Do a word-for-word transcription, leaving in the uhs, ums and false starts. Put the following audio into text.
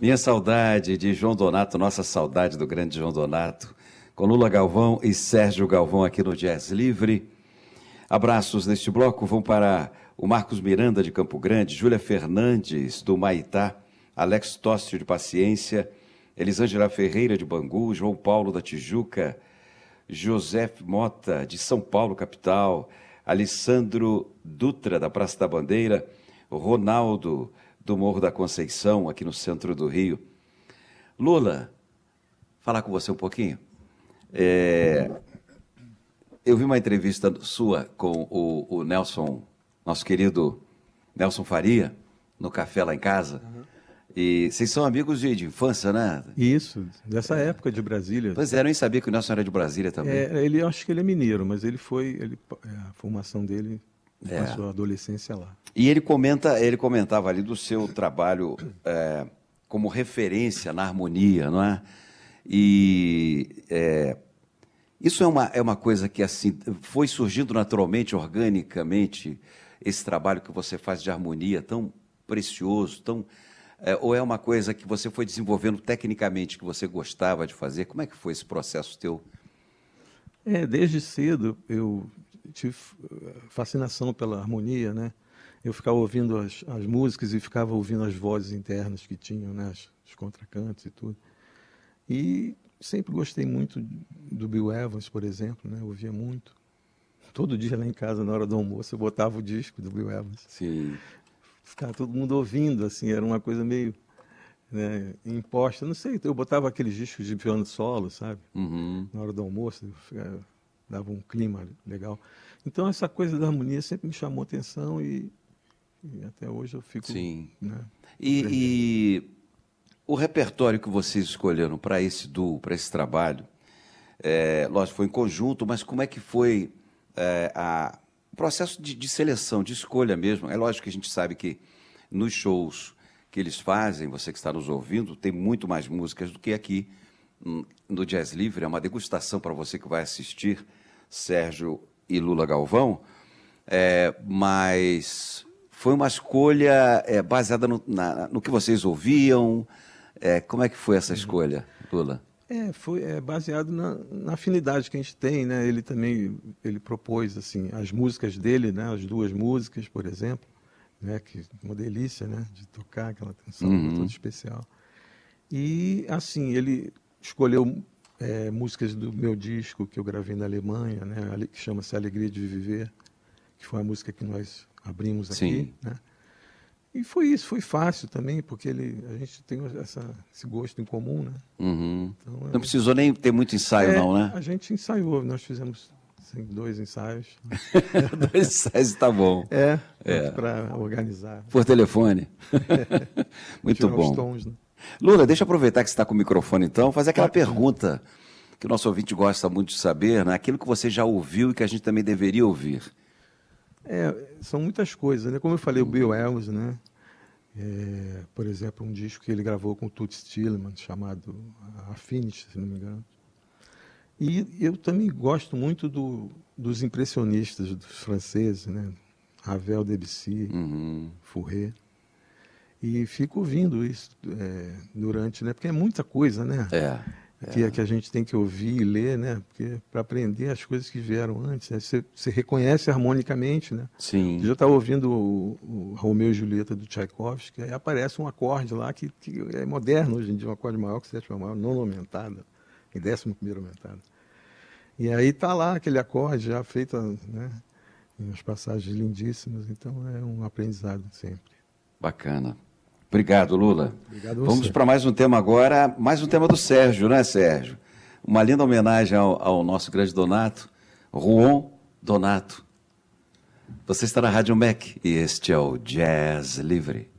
Minha saudade de João Donato, nossa saudade do grande João Donato, com Lula Galvão e Sérgio Galvão aqui no Jazz Livre. Abraços neste bloco vão para o Marcos Miranda de Campo Grande, Júlia Fernandes do Maitá, Alex Tócio de Paciência, Elisângela Ferreira de Bangu, João Paulo da Tijuca, José Mota de São Paulo, capital, Alessandro Dutra da Praça da Bandeira, Ronaldo do Morro da Conceição, aqui no centro do Rio. Lula, falar com você um pouquinho. É, eu vi uma entrevista sua com o, o Nelson, nosso querido Nelson Faria, no café lá em casa. Uhum. E vocês são amigos de, de infância, né? Isso, dessa é. época de Brasília. Pois é, eu nem sabia que o Nelson era de Brasília também. É, ele, eu acho que ele é mineiro, mas ele foi, ele, a formação dele é. passou a adolescência lá. E ele comenta, ele comentava ali do seu trabalho é, como referência na harmonia, não é? E é, isso é uma, é uma coisa que assim foi surgindo naturalmente, organicamente, esse trabalho que você faz de harmonia tão precioso, tão é, ou é uma coisa que você foi desenvolvendo tecnicamente, que você gostava de fazer? Como é que foi esse processo teu? É, desde cedo eu tive fascinação pela harmonia, né? Eu ficava ouvindo as, as músicas e ficava ouvindo as vozes internas que tinham, né? As, os contracantos e tudo. E sempre gostei muito do Bill Evans, por exemplo, né? Eu ouvia muito. Todo dia lá em casa, na hora do almoço, eu botava o disco do Bill Evans. Sim. Ficava todo mundo ouvindo, assim, era uma coisa meio, né, imposta. Não sei, eu botava aqueles discos de piano solo, sabe? Uhum. Na hora do almoço, ficava, dava um clima legal. Então, essa coisa da harmonia sempre me chamou atenção e, e até hoje eu fico... Sim. Né, e, e o repertório que vocês escolheram para esse duo, para esse trabalho, é, lógico, foi em conjunto, mas como é que foi é, a, o processo de, de seleção, de escolha mesmo? É lógico que a gente sabe que nos shows que eles fazem, você que está nos ouvindo, tem muito mais músicas do que aqui no Jazz Livre. É uma degustação para você que vai assistir, Sérgio e Lula Galvão, é, mas foi uma escolha é, baseada no, na, no que vocês ouviam. É, como é que foi essa escolha, Lula? É, foi é, baseado na, na afinidade que a gente tem, né? Ele também ele propôs assim as músicas dele, né? As duas músicas, por exemplo, né? Que uma delícia, né? De tocar aquela canção uhum. toda especial. E assim ele escolheu é, músicas do meu disco que eu gravei na Alemanha, né? Que chama-se Alegria de Viver, que foi a música que nós abrimos aqui, Sim. né? E foi isso, foi fácil também, porque ele, a gente tem essa, esse gosto em comum, né? Uhum. Então, não é... precisou nem ter muito ensaio, é, não, né? A gente ensaiou, nós fizemos assim, dois ensaios. dois ensaios está bom. É, é. para organizar. Por telefone. Muito bom. Os tons, né? Lula, deixa eu aproveitar que você está com o microfone, então, fazer aquela pergunta que o nosso ouvinte gosta muito de saber, né? Aquilo que você já ouviu e que a gente também deveria ouvir. É, são muitas coisas, né? Como eu falei, o Bill Evans, né? É, por exemplo, um disco que ele gravou com o Toots Thielemans, chamado Affinity, se não me engano. E eu também gosto muito do, dos impressionistas, dos franceses, né? Ravel, Debussy, uhum. Fauré. E fico ouvindo isso é, durante, né? Porque é muita coisa, né? É. Que, é. que a gente tem que ouvir e ler, né? Porque para aprender as coisas que vieram antes, né? você, você reconhece harmonicamente, né? Sim. Eu já estava ouvindo o, o Romeu e Julieta do Tchaikovsky, aí aparece um acorde lá que, que é moderno hoje em dia, um acorde maior que sétima maior, nono aumentada, em décimo primeiro aumentada. E aí está lá aquele acorde já feito, né? Em umas passagens lindíssimas, então é um aprendizado sempre. Bacana. Obrigado, Lula. Obrigado a você. Vamos para mais um tema agora, mais um tema do Sérgio, né, Sérgio? Uma linda homenagem ao, ao nosso grande Donato, Juan Donato. Você está na Rádio M E C e este é o Jazz Livre.